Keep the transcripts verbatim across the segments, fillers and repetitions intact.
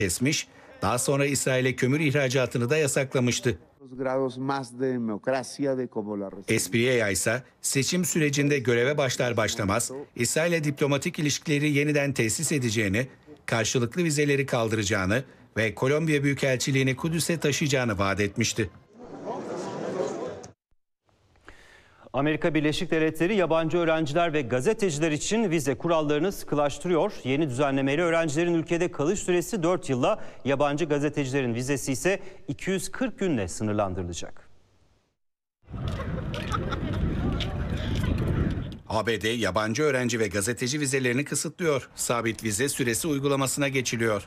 kesmiş, daha sonra İsrail'e kömür ihracatını da yasaklamıştı. Espriya ise seçim sürecinde göreve başlar başlamaz İsrail'le diplomatik ilişkileri yeniden tesis edeceğini, karşılıklı vizeleri kaldıracağını ve Kolombiya Büyükelçiliğini Kudüs'e taşıyacağını vaat etmişti. Amerika Birleşik Devletleri yabancı öğrenciler ve gazeteciler için vize kurallarını sıkılaştırıyor. Yeni düzenlemeyle öğrencilerin ülkede kalış süresi dört yılla, yabancı gazetecilerin vizesi ise iki yüz kırk günle sınırlandırılacak. A B D yabancı öğrenci ve gazeteci vizelerini kısıtlıyor. Sabit vize süresi uygulamasına geçiliyor.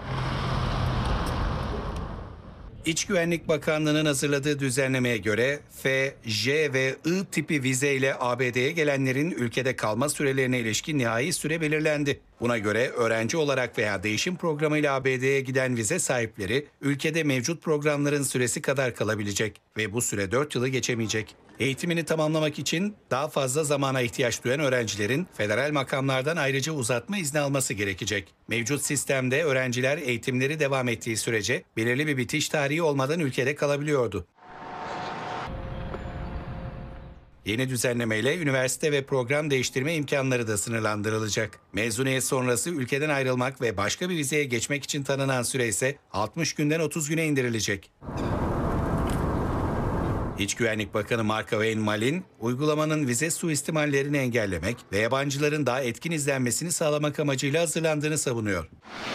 İç Güvenlik Bakanlığı'nın hazırladığı düzenlemeye göre F, J ve I tipi vizeyle A B D'ye gelenlerin ülkede kalma sürelerine ilişkin nihai süre belirlendi. Buna göre öğrenci olarak veya değişim programıyla A B D'ye giden vize sahipleri ülkede mevcut programların süresi kadar kalabilecek ve bu süre dört yılı geçemeyecek. Eğitimini tamamlamak için daha fazla zamana ihtiyaç duyan öğrencilerin federal makamlardan ayrıca uzatma izni alması gerekecek. Mevcut sistemde öğrenciler eğitimleri devam ettiği sürece belirli bir bitiş tarihi olmadan ülkede kalabiliyordu. Yeni düzenlemeyle üniversite ve program değiştirme imkanları da sınırlandırılacak. Mezuniyet sonrası ülkeden ayrılmak ve başka bir vizeye geçmek için tanınan süre ise altmış günden otuz güne indirilecek. İç Güvenlik Bakanı Mark-Wayne Malin, uygulamanın vize suistimallerini engellemek ve yabancıların daha etkin izlenmesini sağlamak amacıyla hazırlandığını savunuyor.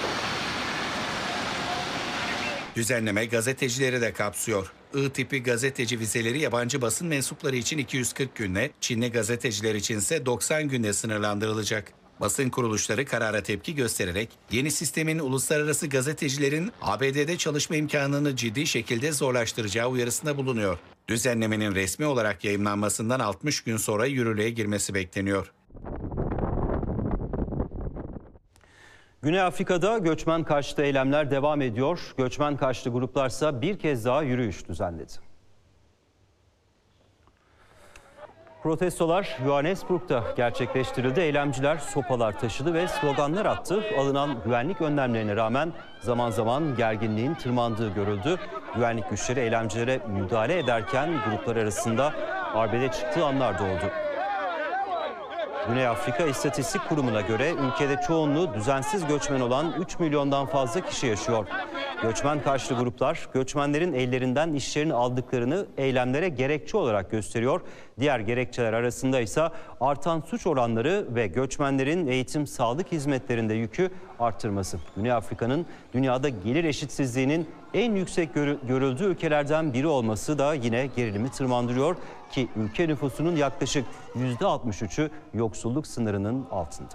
Düzenleme gazetecileri de kapsıyor. I tipi gazeteci vizeleri yabancı basın mensupları için iki yüz kırk günle, Çinli gazeteciler içinse doksan günle sınırlandırılacak. Basın kuruluşları karara tepki göstererek yeni sistemin uluslararası gazetecilerin A B D'de çalışma imkanını ciddi şekilde zorlaştıracağı uyarısında bulunuyor. Düzenlemenin resmi olarak yayımlanmasından altmış gün sonra yürürlüğe girmesi bekleniyor. Güney Afrika'da göçmen karşıtı eylemler devam ediyor. Göçmen karşıtı gruplarsa bir kez daha yürüyüş düzenledi. Protestolar Johannesburg'da gerçekleştirildi. Eylemciler sopalar taşıdı ve sloganlar attı. Alınan güvenlik önlemlerine rağmen zaman zaman gerginliğin tırmandığı görüldü. Güvenlik güçleri eylemcilere müdahale ederken gruplar arasında arbede çıktığı anlar da oldu. Güney Afrika İstatistik Kurumu'na göre ülkede çoğunluğu düzensiz göçmen olan üç milyondan fazla kişi yaşıyor. Göçmen karşıtı gruplar göçmenlerin ellerinden işlerini aldıklarını eylemlere gerekçe olarak gösteriyor. Diğer gerekçeler arasında ise artan suç oranları ve göçmenlerin eğitim, sağlık hizmetlerinde yükü arttırması. Güney Afrika'nın dünyada gelir eşitsizliğinin en yüksek görüldüğü ülkelerden biri olması da yine gerilimi tırmandırıyor ki ülke nüfusunun yaklaşık yüzde altmış üçü yoksulluk sınırının altında.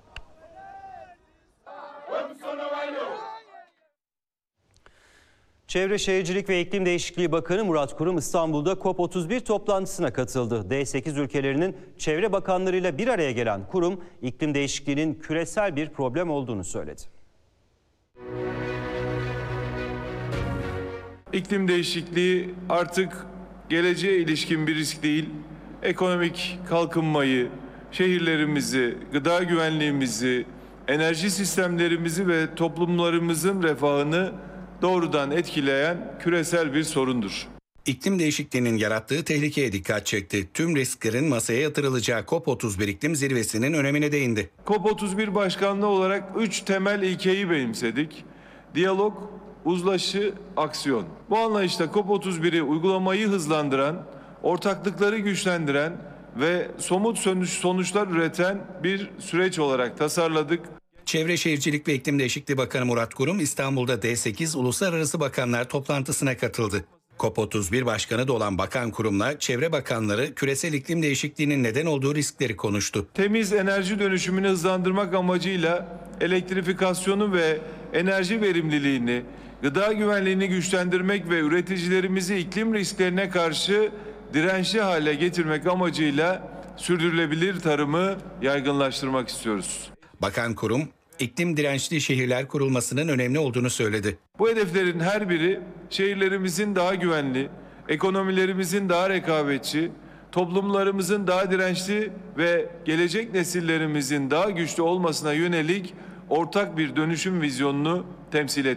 Çevre Şehircilik ve İklim Değişikliği Bakanı Murat Kurum İstanbul'da COP otuz bir toplantısına katıldı. D sekiz ülkelerinin çevre bakanlarıyla bir araya gelen Kurum, iklim değişikliğinin küresel bir problem olduğunu söyledi. İklim değişikliği artık geleceğe ilişkin bir risk değil, ekonomik kalkınmayı, şehirlerimizi, gıda güvenliğimizi, enerji sistemlerimizi ve toplumlarımızın refahını doğrudan etkileyen küresel bir sorundur. İklim değişikliğinin yarattığı tehlikeye dikkat çekti. Tüm risklerin masaya yatırılacağı COP otuz bir iklim zirvesinin önemine değindi. COP otuz bir başkanlığı olarak üç temel ilkeyi benimsedik. Diyalog, uzlaşı, aksiyon. Bu anlayışla COP otuz biri uygulamayı hızlandıran, ortaklıkları güçlendiren ve somut sonuçlar üreten bir süreç olarak tasarladık. Çevre Şehircilik ve İklim Değişikliği Bakanı Murat Kurum İstanbul'da D sekiz Uluslararası Bakanlar toplantısına katıldı. COP otuz bir Başkanı da olan Bakan Kurum'la Çevre Bakanları küresel iklim değişikliğinin neden olduğu riskleri konuştu. Temiz enerji dönüşümünü hızlandırmak amacıyla elektrifikasyonu ve enerji verimliliğini, gıda güvenliğini güçlendirmek ve üreticilerimizi iklim risklerine karşı dirençli hale getirmek amacıyla sürdürülebilir tarımı yaygınlaştırmak istiyoruz. Bakan Kurum, iklim dirençli şehirler kurulmasının önemli olduğunu söyledi. Bu hedeflerin her biri şehirlerimizin daha güvenli, ekonomilerimizin daha rekabetçi, toplumlarımızın daha dirençli ve gelecek nesillerimizin daha güçlü olmasına yönelik ortak bir dönüşüm vizyonunu temsil etmektedir.